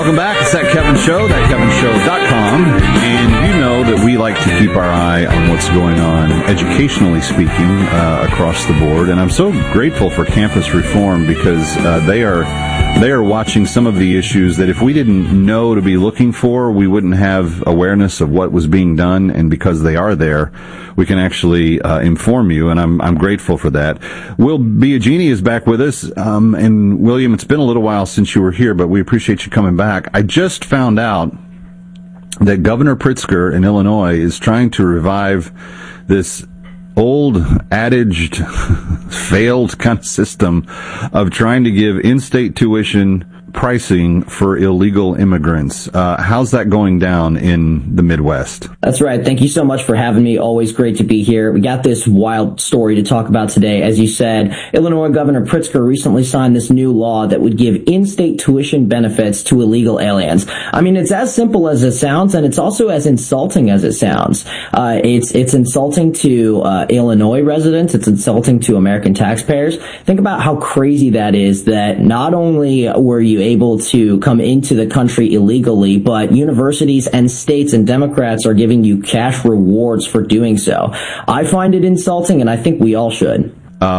Welcome back. It's That Kevin Show, thatkevinshow.com. And you know that we like to keep our eye on what's going on, educationally speaking, across the board. And I'm so grateful for Campus Reform because they are watching some of the issues that if we didn't know to be looking for, we wouldn't have awareness of what was being done. And because they are there, we can actually inform you, and I'm grateful for that. Will Biagini is back with us. And William, it's been a little while since you were here, but we appreciate you coming back. I just found out that Governor Pritzker in Illinois is trying to revive this old, adaged, failed kind of system of trying to give in-state tuition pricing for illegal immigrants. How's that going down in the Midwest? That's right. Thank you so much for having me. Always great to be here. We got this wild story to talk about today. As you said, Illinois Governor Pritzker recently signed this new law that would give in-state tuition benefits to illegal aliens. I mean, it's as simple as it sounds, and it's also as insulting as it sounds. It's insulting to Illinois residents. It's insulting to American taxpayers. Think about how crazy that is, that not only were you able to come into the country illegally, but universities and states and Democrats are giving you cash rewards for doing so. I find it insulting, and I think we all should.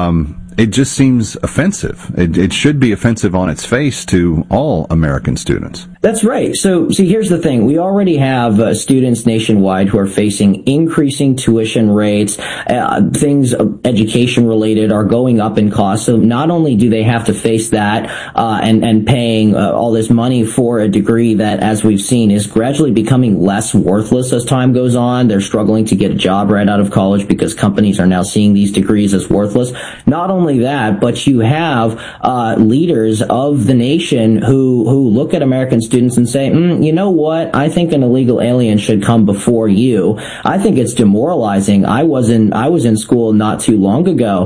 It just seems offensive. It should be offensive on its face to all American students. That's right. So, see, here's the thing. We already have students nationwide who are facing increasing tuition rates. Things education related are going up in cost. So not only do they have to face that and paying all this money for a degree that, as we've seen, is gradually becoming less worthless as time goes on. They're struggling to get a job right out of college because companies are now seeing these degrees as worthless. Not only that, but you have leaders of the nation who look at American students and say, you know what? I think an illegal alien should come before you. I think it's demoralizing. I was in school not too long ago,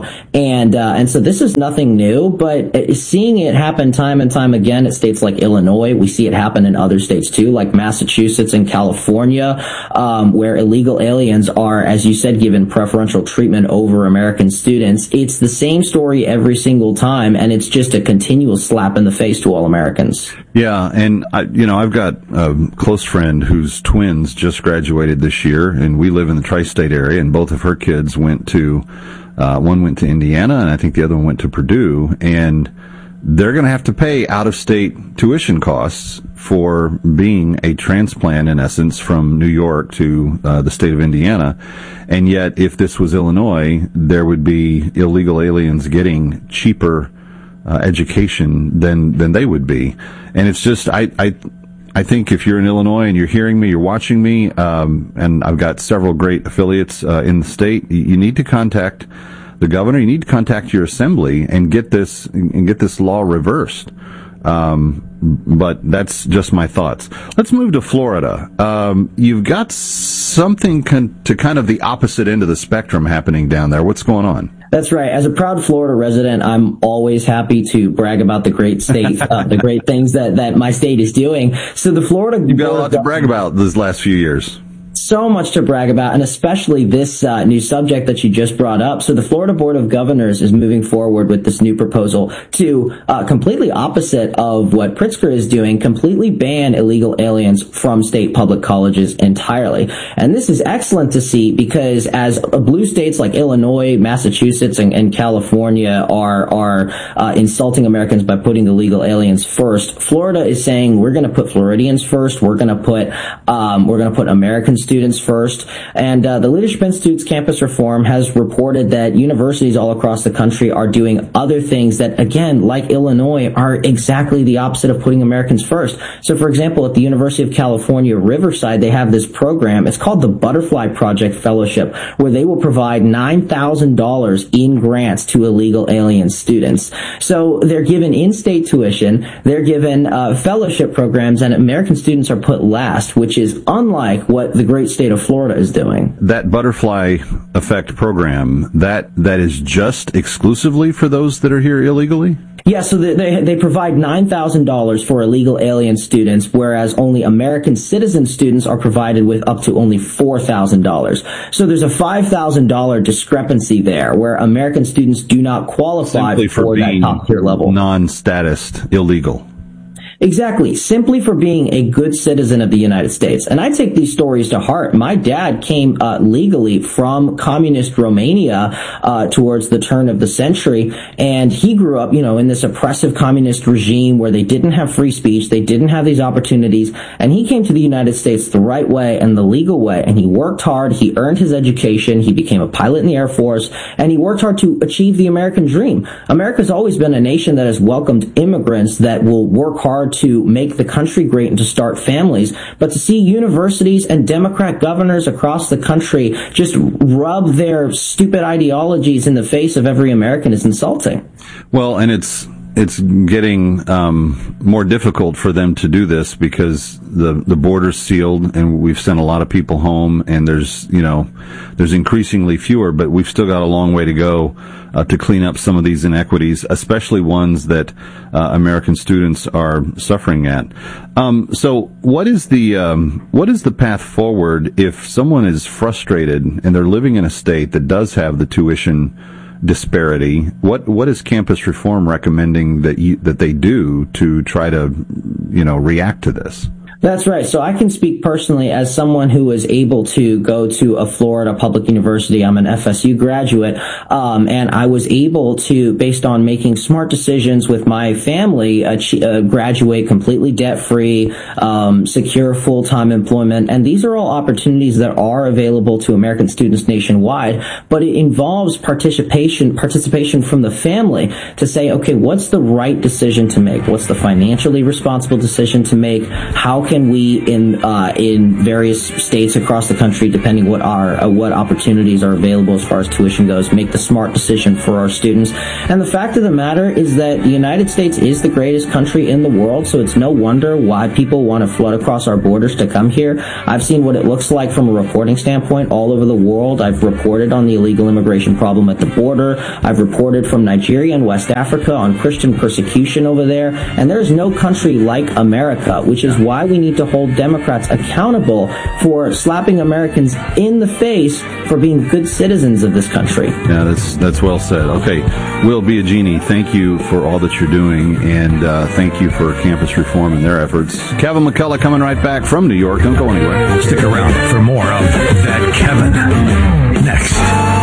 and so this is nothing new. But seeing it happen time and time again at states like Illinois, we see it happen in other states too, like Massachusetts and California, where illegal aliens are, as you said, given preferential treatment over American students. It's the same story every single time, and it's just a continual slap in the face to all Americans. Yeah, and I've got a close friend whose twins just graduated this year, and we live in the tri-state area, and both of her kids went to, one went to Indiana, and I think the other one went to Purdue, and they're going to have to pay out-of-state tuition costs for being a transplant, in essence, from New York to the state of Indiana. And yet, if this was Illinois, there would be illegal aliens getting cheaper education than they would be. And it's just, I think if you're in Illinois and you're hearing me, you're watching me, and I've got several great affiliates in the state, you need to contact the governor. You need to contact your assembly and get this law reversed. But that's just my thoughts. Let's move to Florida. You've got something to kind of the opposite end of the spectrum happening down there. What's going on? That's right. As a proud Florida resident, I'm always happy to brag about the great state, the great things that my state is doing. So the Florida... You've got a lot to brag about these last few years. So much to brag about, and especially this new subject that you just brought up. So the Florida Board of Governors is moving forward with this new proposal to completely opposite of what Pritzker is doing, completely ban illegal aliens from state public colleges entirely. And this is excellent to see because as blue states like Illinois, Massachusetts, and California are insulting Americans by putting illegal aliens first, Florida is saying we're going to put Floridians first. We're going to put American students first. And the Leadership Institute's Campus Reform has reported that universities all across the country are doing other things that, again, like Illinois, are exactly the opposite of putting Americans first. So, for example, at the University of California, Riverside, they have this program. It's called the Butterfly Project Fellowship, where they will provide $9,000 in grants to illegal alien students. So they're given in-state tuition, they're given fellowship programs, and American students are put last, which is unlike what the great state of Florida is doing. That Butterfly Effect program, that is just exclusively for those that are here illegally? Yeah, so they provide $9,000 for illegal alien students, whereas only American citizen students are provided with up to only $4,000. So there's a $5,000 discrepancy there, where American students do not qualify for that top tier level. Non-status illegal. Exactly. Simply for being a good citizen of the United States. And I take these stories to heart. My dad came legally from communist Romania towards the turn of the century, and he grew up, in this oppressive communist regime where they didn't have free speech, they didn't have these opportunities, and he came to the United States the right way and the legal way, and he worked hard, he earned his education, he became a pilot in the Air Force, and he worked hard to achieve the American dream. America's always been a nation that has welcomed immigrants that will work hard to make the country great and to start families, but to see universities and Democrat governors across the country just rub their stupid ideologies in the face of every American is insulting. Well, and it's getting more difficult for them to do this because the border's sealed and we've sent a lot of people home, and there's increasingly fewer, but we've still got a long way to go to clean up some of these inequities, especially ones that American students are suffering at. So what is the path forward if someone is frustrated and they're living in a state that does have the tuition disparity? What is campus reform recommending that they do to try to react to this? That's right. So I can speak personally as someone who was able to go to a Florida public university. I'm an FSU graduate, and I was able to, based on making smart decisions with my family, graduate completely debt-free, secure full-time employment. And these are all opportunities that are available to American students nationwide, but it involves participation from the family to say, okay, what's the right decision to make? What's the financially responsible decision to make? How can we in various states across the country, depending what opportunities are available as far as tuition goes, make the smart decision for our students? And the fact of the matter is that the United States is the greatest country in the world, so it's no wonder why people want to flood across our borders to come here. I've seen what it looks like from a reporting standpoint all over the world. I've reported on the illegal immigration problem at the border. I've reported from Nigeria and West Africa on Christian persecution over there, and there's no country like America, which is why we need to hold Democrats accountable for slapping Americans in the face for being good citizens of this country. Yeah, that's well said. Okay, Will Biagini, thank you for all that you're doing, and thank you for campus reform and their efforts. Kevin McCullough coming right back from New York. Don't go anywhere. Stick around for more of That Kevin next.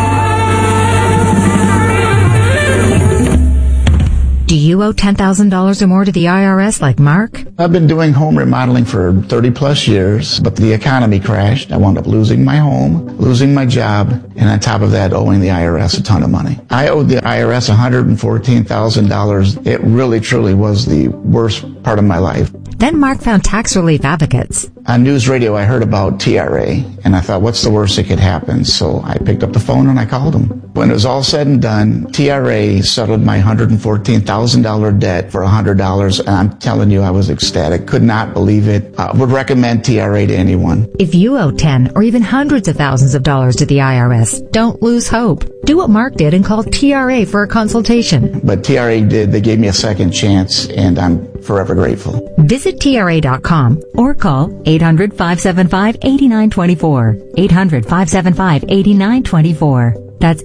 Do you owe $10,000 or more to the IRS like Mark? I've been doing home remodeling for 30 plus years, but the economy crashed. I wound up losing my home, losing my job, and on top of that, owing the IRS a ton of money. I owed the IRS $114,000. It really, truly was the worst part of my life. Then Mark found tax relief advocates. On news radio, I heard about TRA, and I thought, what's the worst that could happen? So I picked up the phone and I called them. When it was all said and done, TRA settled my $114,000 debt for $100, and I'm telling you, I was ecstatic. Could not believe it. Would recommend TRA to anyone. If you owe 10 or even hundreds of thousands of dollars to the IRS, don't lose hope. Do what Mark did and call TRA for a consultation. But TRA did. They gave me a second chance, and I'm forever grateful. Visit TRA.com or call 800-575-8924. 800-575-8924. That's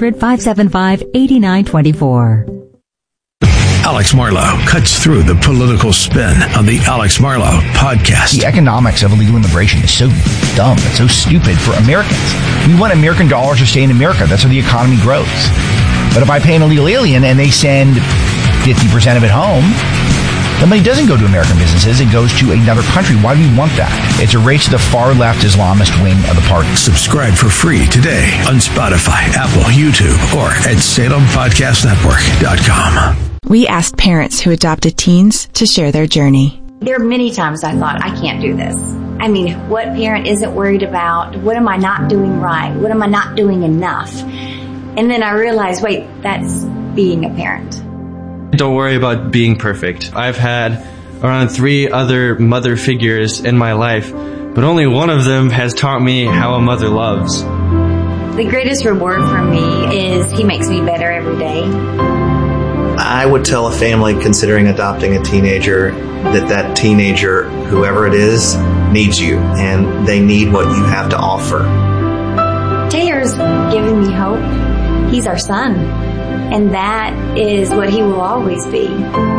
800-575-8924. Alex Marlow cuts through the political spin on the Alex Marlow podcast. The economics of illegal immigration is so dumb. It's so stupid for Americans. We want American dollars to stay in America. That's how the economy grows. But if I pay an illegal alien and they send 50% of it home, the money doesn't go to American businesses. It goes to another country. Why do we want that? It's a race to the far-left Islamist wing of the party. Subscribe for free today on Spotify, Apple, YouTube, or at SalemPodcastNetwork.com. We asked parents who adopted teens to share their journey. There are many times I thought, I can't do this. I mean, what parent isn't worried about? What am I not doing right? What am I not doing enough? And then I realized, wait, that's being a parent. Don't worry about being perfect. I've had around 3 other mother figures in my life, but only one of them has taught me how a mother loves. The greatest reward for me is he makes me better every day. I would tell a family considering adopting a teenager that teenager, whoever it is, needs you, and they need what you have to offer. Taylor's given me hope. He's our son. And that is what he will always be.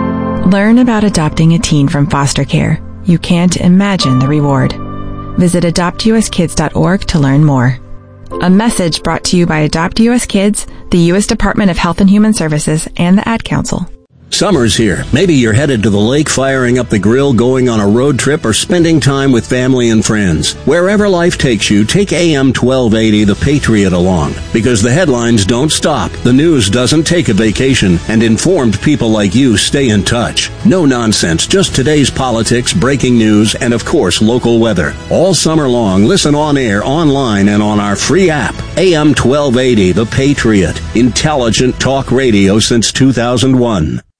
Learn about adopting a teen from foster care. You can't imagine the reward. Visit adoptuskids.org to learn more. A message brought to you by Adopt US Kids, the U.S. Department of Health and Human Services, and the Ad Council. Summer's here. Maybe you're headed to the lake, firing up the grill, going on a road trip, or spending time with family and friends. Wherever life takes you, take AM 1280 The Patriot along. Because the headlines don't stop, the news doesn't take a vacation, and informed people like you stay in touch. No nonsense, just today's politics, breaking news, and of course, local weather. All summer long, listen on air, online, and on our free app. AM 1280 The Patriot. Intelligent talk radio since 2001.